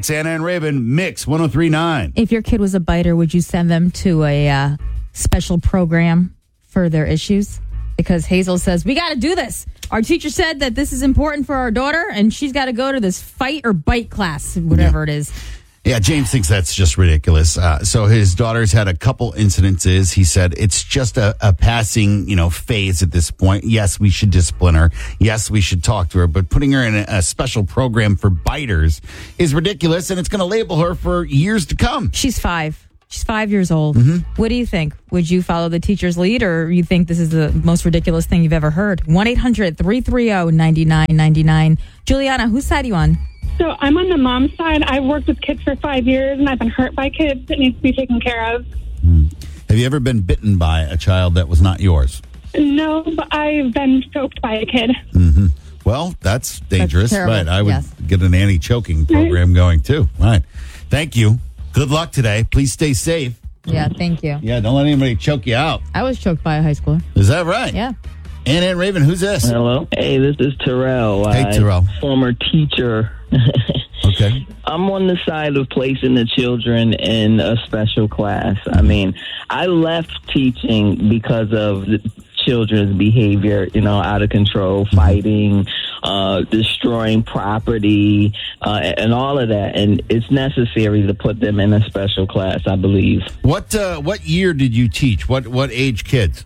It's Anna and Raven, Mix 103.9. If your kid was a biter, would you send them to a special program for their issues? Because Hazel says, we got to do this. Our teacher said that this is important for our daughter, and she's got to go to this fight or bite class, whatever it is. Yeah, James thinks that's just ridiculous. So his daughter's had a couple incidences. He said it's just a passing, phase at this point. Yes, we should discipline her. Yes, we should talk to her. But putting her in a special program for biters is ridiculous, and it's going to label her for years to come. She's 5. She's 5 years old. Mm-hmm. What do you think? Would you follow the teacher's lead, or you think this is the most ridiculous thing you've ever heard? 1-800-330-9999. Juliana, whose side are you on? So I'm on the mom's side. I've worked with kids for 5 years, and I've been hurt by kids that need to be taken care of. Have you ever been bitten by a child that was not yours? No, but I've been choked by a kid. Mm-hmm. Well, that's dangerous. That's terrible. Right. I would get an anti-choking program going, too. Right. Thank you. Good luck today. Please stay safe. Yeah, thank you. Yeah, don't let anybody choke you out. I was choked by a high schooler. Is that right? Yeah. Anna and Raven, who's this? Hello. Hey, this is Terrell. Hey, Terrell. Former teacher. Okay. I'm on the side of placing the children in a special class. I mean, I left teaching because of the children's behavior, out of control, fighting, destroying property, and all of that. And it's necessary to put them in a special class, I believe. What year did you teach? What age kids?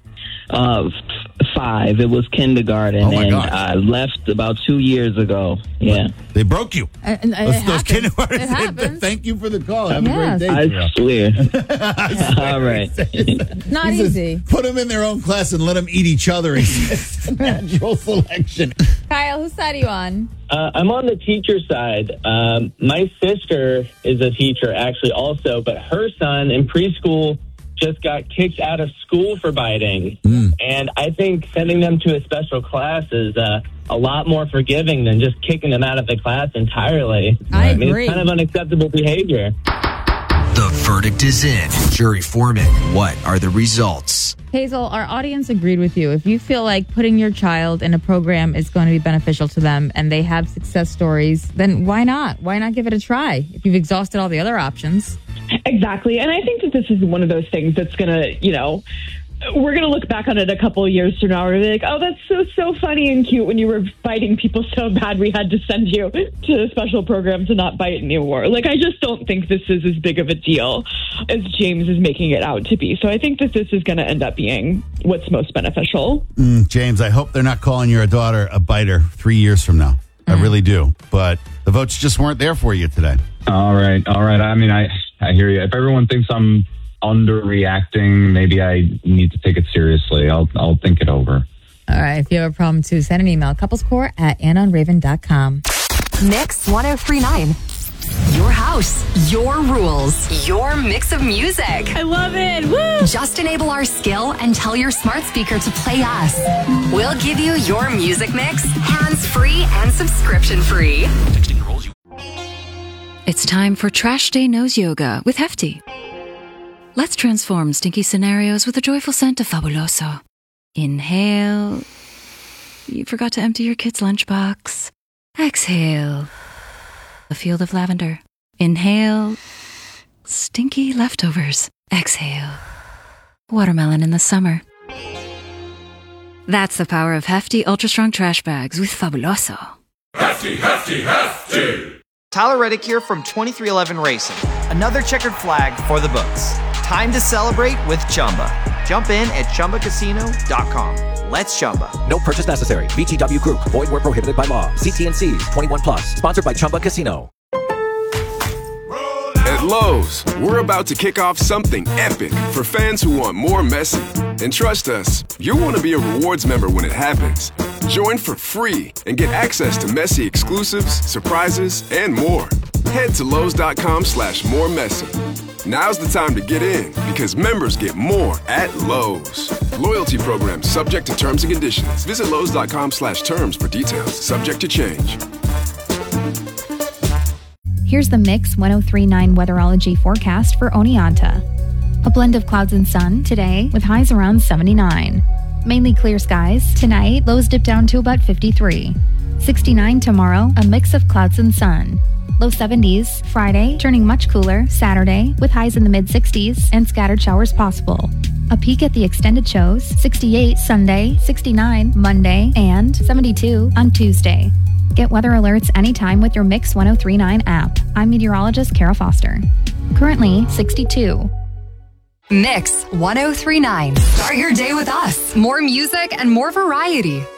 5. It was kindergarten, and gosh. I left about 2 years ago. Yeah. They broke you. Those kindergarten. It happens. Thank you for the call. Have a great day. I swear. All right. Not easy. Put them in their own class and let them eat each other. It's natural selection. Kyle, whose side are you on? I'm on the teacher side. My sister is a teacher, actually, also, but her son in preschool just got kicked out of school for biting. And I think sending them to a special class is a lot more forgiving than just kicking them out of the class entirely. I agree. It's kind of unacceptable behavior. The verdict is in. Jury foreman, what are the results? Hazel, our audience agreed with you. If you feel like putting your child in a program is going to be beneficial to them and they have success stories, then why not? Why not give it a try if you've exhausted all the other options? Exactly. And I think that this is one of those things that's going to, we're going to look back on it a couple of years from now and be like, oh, that's so funny and cute when you were biting people so bad we had to send you to a special program to not bite anymore. Like, I just don't think this is as big of a deal as James is making it out to be. So I think that this is going to end up being what's most beneficial. James, I hope they're not calling your daughter a biter 3 years from now. I really do. But the votes just weren't there for you today. All right. I mean, I hear you. If everyone thinks I'm underreacting, maybe I need to take it seriously. I'll think it over. All right. If you have a problem too, send an email. couplescore@AnnaandRaven.com. Mix 103.9. Your house, your rules, your mix of music. I love it. Woo! Just enable our skill and tell your smart speaker to play us. We'll give you your music mix, hands-free and subscription-free. It's time for Trash Day Nose Yoga with Hefty. Let's transform stinky scenarios with a joyful scent of Fabuloso. Inhale. You forgot to empty your kid's lunchbox. Exhale. A field of lavender. Inhale. Stinky leftovers. Exhale. Watermelon in the summer. That's the power of Hefty Ultra Strong Trash Bags with Fabuloso. Hefty, Hefty, Hefty! Tyler Reddick here from 2311 Racing. Another checkered flag for the books. Time to celebrate with Chumba. Jump in at ChumbaCasino.com. Let's Chumba. No purchase necessary. VGW Group. Void where prohibited by law. See T&Cs. 21 plus. Sponsored by Chumba Casino. At Lowe's, we're about to kick off something epic for fans who want more Messi. And trust us, you'll want to be a rewards member when it happens. Join for free and get access to Messi exclusives, surprises, and more. Head to Lowe's.com/moremessy. Now's the time to get in because members get more at Lowe's. Loyalty program subject to terms and conditions. Visit Lowe's.com/terms for details. Subject to change. Here's the Mix 103.9 weatherology forecast for Oneonta. A blend of clouds and sun today with highs around 79. Mainly clear skies. Tonight, lows dip down to about 53. 69 tomorrow, a mix of clouds and sun. Low 70s. Friday, turning much cooler. Saturday, with highs in the mid-60s and scattered showers possible. A peek at the extended shows. 68 Sunday, 69 Monday, and 72 on Tuesday. Get weather alerts anytime with your Mix 1039 app. I'm meteorologist Kara Foster. Currently 62. Mix 1039. Start your day with us. More music and more variety.